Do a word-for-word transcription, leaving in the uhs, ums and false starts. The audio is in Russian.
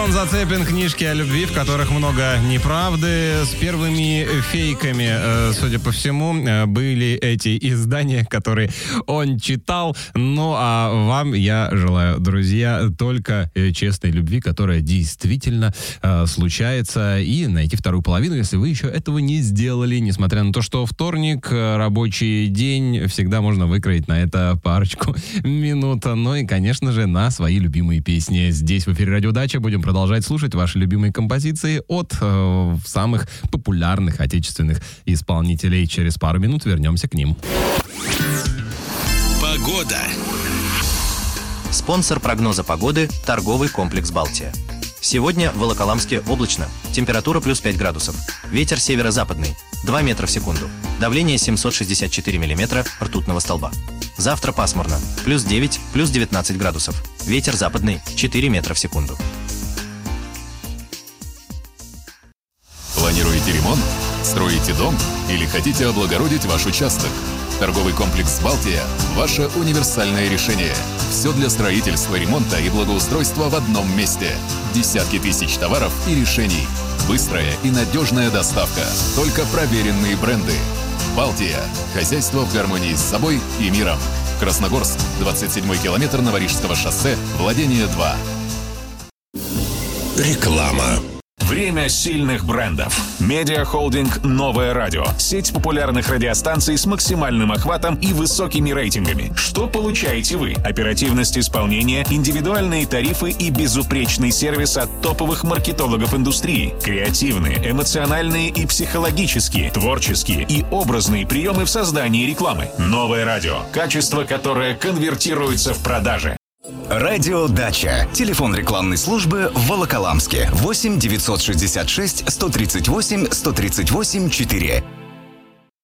Антон Зацепин, книжки о любви, в которых много неправды. С первыми фейками, судя по всему, были эти издания, которые он читал. Ну, а вам я желаю, друзья, только честной любви, которая действительно случается. И найти вторую половину, если вы еще этого не сделали. Несмотря на то, что вторник, рабочий день, всегда можно выкроить на это парочку минут. Ну и, конечно же, на свои любимые песни. Здесь в эфире «Радио Дача» будем продолжать слушать ваши любимые композиции от э, самых популярных отечественных исполнителей. Через пару минут вернемся к ним. Погода. Спонсор прогноза погоды – торговый комплекс «Балтия». Сегодня в Волоколамске облачно. Температура плюс пять градусов. Ветер северо-западный два метра в секунду. Давление семьсот шестьдесят четыре миллиметра ртутного столба. Завтра пасмурно. Плюс девять, плюс девятнадцать градусов. Ветер западный четыре метра в секунду. Планируете ремонт? Строите дом? Или хотите облагородить ваш участок? Торговый комплекс «Балтия» – ваше универсальное решение. Все для строительства, ремонта и благоустройства в одном месте. Десятки тысяч товаров и решений. Быстрая и надежная доставка. Только проверенные бренды. «Балтия» – хозяйство в гармонии с собой и миром. Красногорск, двадцать седьмой километр Новорижского шоссе, владение два. Реклама. Время сильных брендов. Медиахолдинг «Новое радио». Сеть популярных радиостанций с максимальным охватом и высокими рейтингами. Что получаете вы? Оперативность исполнения, индивидуальные тарифы и безупречный сервис от топовых маркетологов индустрии. Креативные, эмоциональные и психологические, творческие и образные приемы в создании рекламы. «Новое радио». Качество, которое конвертируется в продажи. Радио Дача. Телефон рекламной службы в Волоколамске. восемь девятьсот шестьдесят шесть сто тридцать восемь сто тридцать восемь четыре.